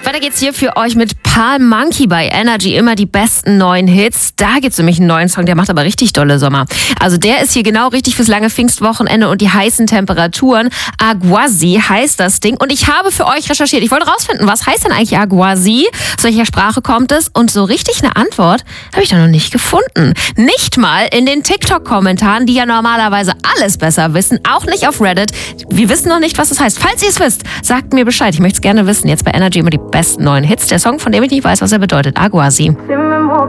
Weiter geht's hier für euch mit Palm Monkey bei Energy. Immer die besten neuen Hits. Da gibt's nämlich einen neuen Song, der macht aber richtig dolle Sommer. Also der ist hier genau richtig fürs lange Pfingstwochenende und die heißen Temperaturen. Aguasi heißt das Ding. Und ich habe für euch recherchiert. Ich wollte rausfinden, was heißt denn eigentlich Aguasi? Aus welcher Sprache kommt es? Und so richtig eine Antwort habe ich da noch nicht gefunden. Nicht mal in den TikTok-Kommentaren, die ja normalerweise alles besser wissen. Auch nicht auf Reddit. Wir wissen noch nicht, was es heißt. Falls ihr es wisst, sagt mir Bescheid. Ich möchte es gerne wissen. Jetzt bei Energy immer die besten neuen Hits. Der Song, von dem ich nicht weiß, was er bedeutet. Aguasi.